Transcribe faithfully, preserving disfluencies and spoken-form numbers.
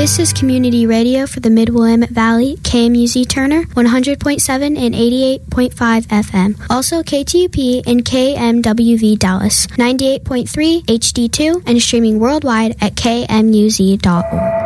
This is Community Radio for the Mid-Willamette Valley, K M U Z Turner, one hundred point seven and eighty-eight point five F M. Also K T U P and K M W V Dallas, ninety-eight point three H D two, and streaming worldwide at K M U Z dot org.